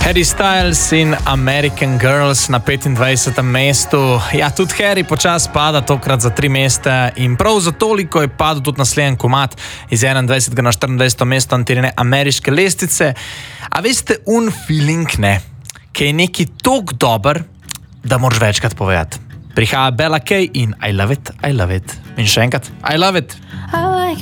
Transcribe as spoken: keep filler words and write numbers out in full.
Harry Styles in American Girls na petindvajsetem mestu. Ja, tudi Harry počas pada, tokrat za tri mesta in prav za toliko je padel tudi naslednji komad iz enaindvajsetega na štiriindvajseto mesto antirine ameriške lestvice. A veste, un feeling, ne, ki je neki tok dober, da moraš večkrat povedati. Prihaja Bella K in I love it, I love it. In še enkrat, I love it.